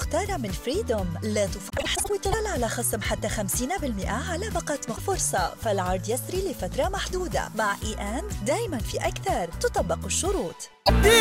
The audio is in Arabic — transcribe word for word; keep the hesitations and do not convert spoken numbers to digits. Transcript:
المختارة من فريدوم. لا تفرح وتنال على خصم حتى خمسين بالمئة على باقة فرصة، فالعرض يسري لفترة محدودة. مع إي أند دايما في أكثر، تطبق الشروط.